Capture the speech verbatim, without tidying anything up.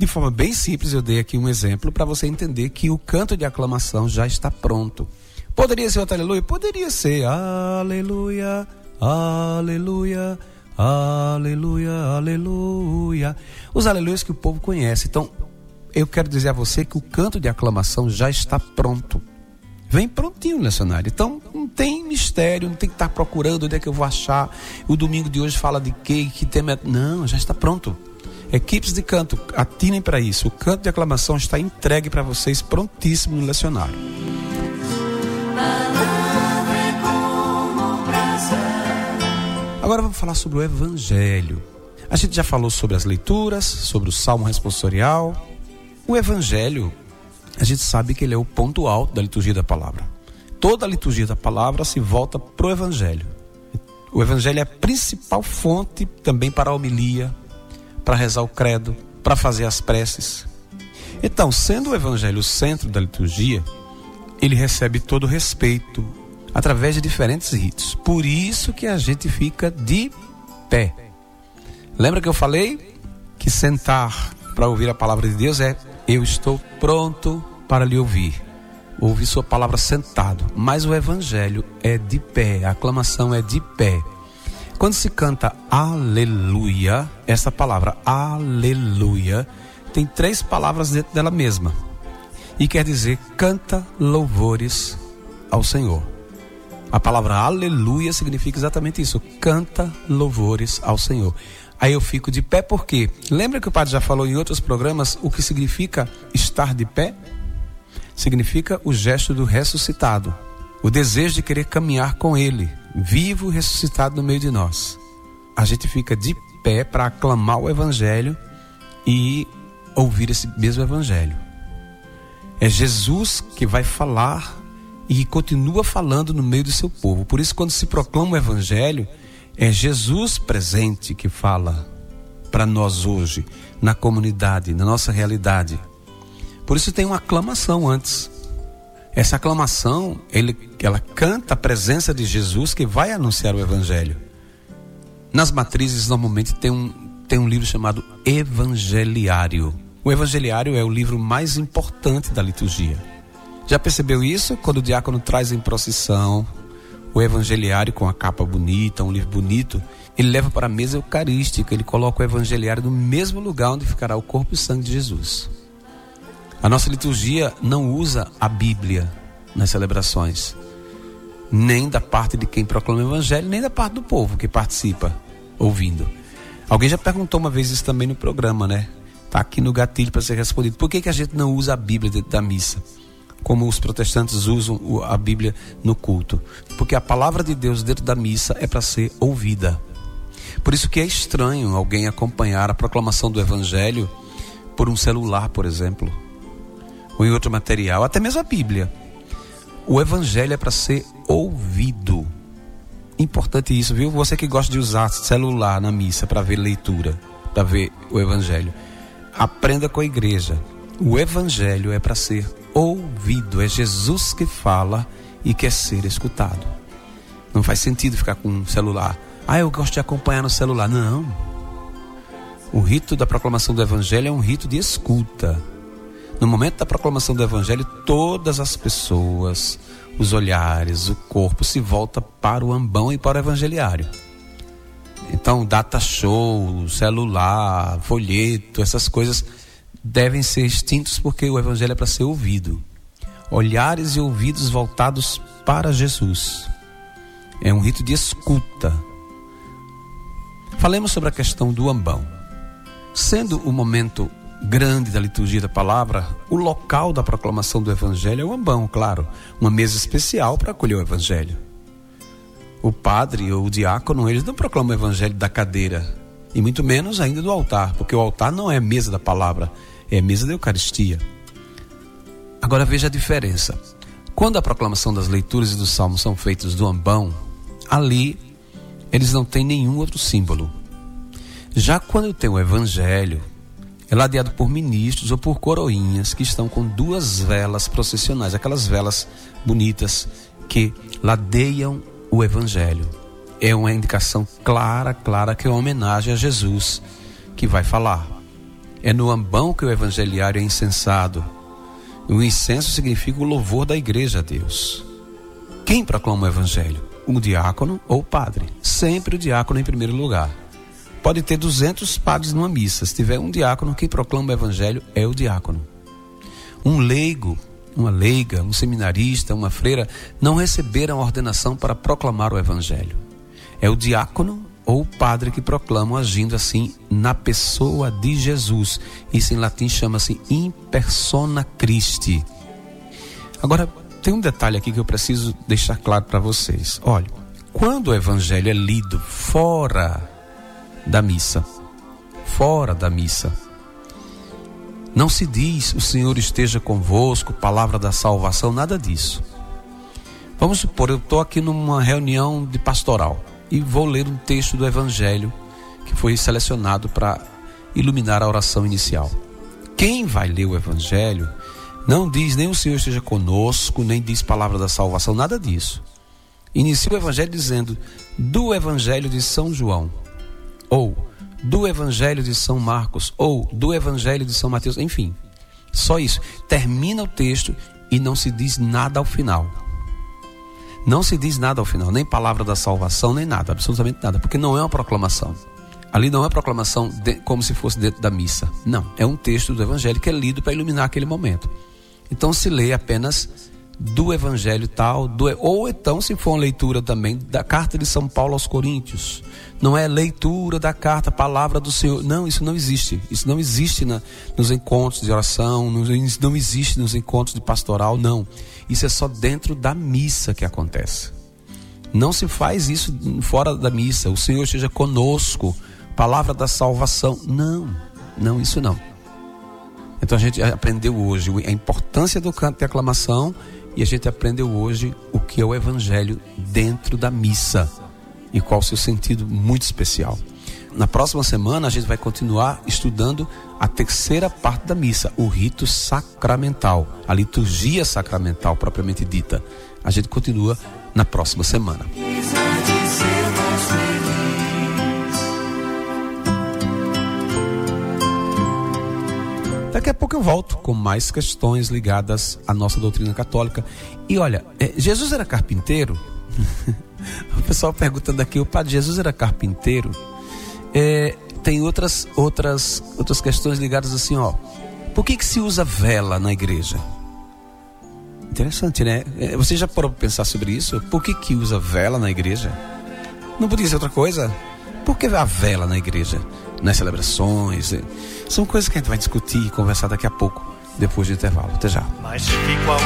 De forma bem simples, eu dei aqui um exemplo para você entender que o canto de aclamação já está pronto. Poderia ser outro aleluia? Poderia ser aleluia, aleluia, aleluia, aleluia. Os aleluias que o povo conhece. Então, eu quero dizer a você que o canto de aclamação já está pronto. Vem prontinho no lecionário. Então, não tem mistério, não tem que estar procurando onde é que eu vou achar. O domingo de hoje fala de quê, que tema é... Não, já está pronto. Equipes de canto, atinem para isso. O canto de aclamação está entregue para vocês, prontíssimo no lecionário. Agora vamos falar sobre o Evangelho. A gente já falou sobre as leituras, sobre o Salmo responsorial. O Evangelho, a gente sabe que ele é o ponto alto da liturgia da palavra. Toda a liturgia da palavra se volta para o Evangelho. O Evangelho é a principal fonte também para a homilia, para rezar o credo, para fazer as preces. Então, sendo o Evangelho o centro da liturgia, ele recebe todo o respeito através de diferentes ritos. Por isso que a gente fica de pé. Lembra que eu falei que sentar para ouvir a palavra de Deus é eu estou pronto para lhe ouvir. Ouvir sua palavra sentado. Mas o Evangelho é de pé, a aclamação é de pé. Quando se canta aleluia, essa palavra aleluia tem três palavras dentro dela mesma. E quer dizer canta louvores ao Senhor. A palavra aleluia significa exatamente isso, canta louvores ao Senhor. Aí eu fico de pé porque, lembra que o padre já falou em outros programas o que significa estar de pé? Significa o gesto do ressuscitado, o desejo de querer caminhar com ele, vivo e ressuscitado no meio de nós. A gente fica de pé para aclamar o Evangelho e ouvir esse mesmo Evangelho. É Jesus que vai falar e continua falando no meio do seu povo. Por isso, quando se proclama o Evangelho, é Jesus presente que fala para nós hoje, na comunidade, na nossa realidade. Por isso tem uma aclamação antes. Essa aclamação, ele, ela canta a presença de Jesus que vai anunciar o Evangelho. Nas matrizes, normalmente, tem um, tem um livro chamado Evangeliário. O Evangeliário é o livro mais importante da liturgia. Já percebeu isso? Quando o diácono traz em procissão o Evangeliário com a capa bonita, um livro bonito, ele leva para a mesa eucarística, ele coloca o Evangeliário no mesmo lugar onde ficará o corpo e sangue de Jesus. A nossa liturgia não usa a Bíblia nas celebrações, nem da parte de quem proclama o Evangelho, nem da parte do povo que participa ouvindo. Alguém já perguntou uma vez isso também no programa, né? Está aqui no gatilho para ser respondido. Por que que a gente não usa a Bíblia dentro da missa, como os protestantes usam a Bíblia no culto? Porque a palavra de Deus dentro da missa é para ser ouvida. Por isso que é estranho alguém acompanhar a proclamação do Evangelho por um celular, por exemplo, ou em outro material, até mesmo a Bíblia. O Evangelho é para ser ouvido. Importante isso, viu? Você que gosta de usar celular na missa para ver leitura, para ver o Evangelho, aprenda com a igreja. O Evangelho é para ser ouvido. É Jesus que fala e quer ser escutado. Não faz sentido ficar com um celular. Ah, eu gosto de acompanhar no celular. Não. O rito da proclamação do Evangelho é um rito de escuta. No momento da proclamação do Evangelho, todas as pessoas, os olhares, o corpo se volta para o ambão e para o evangeliário. Então, data show, celular, folheto, essas coisas devem ser extintos porque o Evangelho é para ser ouvido. Olhares e ouvidos voltados para Jesus. É um rito de escuta. Falemos sobre a questão do ambão. Sendo o momento grande da liturgia da palavra, o local da proclamação do Evangelho é o ambão, claro, uma mesa especial para acolher o Evangelho. O padre ou o diácono, eles não proclamam o Evangelho da cadeira, e muito menos ainda do altar, porque o altar não é mesa da palavra, é mesa da Eucaristia. Agora veja a diferença. Quando a proclamação das leituras e dos salmos são feitos do ambão, ali eles não têm nenhum outro símbolo. Já quando tem o Evangelho, é ladeado por ministros ou por coroinhas que estão com duas velas processionais, aquelas velas bonitas que ladeiam o Evangelho. É uma indicação clara, clara que é uma homenagem a Jesus que vai falar. É no ambão que o evangeliário é incensado. O incenso significa o louvor da igreja a Deus. Quem proclama o evangelho? O diácono ou o padre. Sempre o diácono em primeiro lugar. Pode ter duzentos padres numa missa. Se tiver um diácono, quem proclama o evangelho é o diácono. Um leigo, uma leiga, um seminarista, uma freira não receberam a ordenação para proclamar o evangelho. É o diácono ou o padre que proclamam, agindo assim na pessoa de Jesus. Isso em latim chama-se in persona Christi. Agora, tem um detalhe aqui que eu preciso deixar claro para vocês. Olha, quando o evangelho é lido fora da missa, fora da missa, não se diz o Senhor esteja convosco, palavra da salvação, nada disso. Vamos supor, eu estou aqui numa reunião de pastoral e vou ler um texto do evangelho que foi selecionado para iluminar a oração inicial. Quem vai ler o evangelho não diz nem o Senhor esteja conosco, nem diz palavra da salvação, nada disso. Inicia o evangelho dizendo do evangelho de São João, ou do evangelho de São Marcos, ou do evangelho de São Mateus, enfim, só isso. Termina o texto e não se diz nada ao final. Não se diz nada ao final, nem palavra da salvação, nem nada, absolutamente nada, porque não é uma proclamação. Ali não é proclamação de, como se fosse dentro da missa. Não, é um texto do evangelho que é lido para iluminar aquele momento. Então se lê apenas do evangelho tal, do, ou então se for uma leitura também da carta de São Paulo aos Coríntios. Não é leitura da carta, palavra do Senhor. Não, isso não existe. Isso não existe na, nos encontros de oração, não, não existe nos encontros de pastoral, não. Isso é só dentro da missa que acontece. Não se faz isso fora da missa. O Senhor esteja conosco, palavra da salvação. Não, não, isso não. Então a gente aprendeu hoje a importância do canto de aclamação e a gente aprendeu hoje o que é o evangelho dentro da missa e qual o seu sentido muito especial. Na próxima semana a gente vai continuar estudando a terceira parte da missa, o rito sacramental, a liturgia sacramental propriamente dita. A gente continua na próxima semana. Daqui a pouco eu volto com mais questões ligadas à nossa doutrina católica. E olha, é, Jesus era carpinteiro? O pessoal perguntando aqui, o padre Jesus era carpinteiro? É, tem outras, outras, outras questões ligadas assim, ó. Por que que se usa vela na igreja? Interessante, né? É, você já parou para pensar sobre isso? Por que que usa vela na igreja? Não podia ser outra coisa? Por que a vela na igreja? Nas celebrações? São coisas que a gente vai discutir e conversar daqui a pouco, depois do intervalo. Até já. Mas fico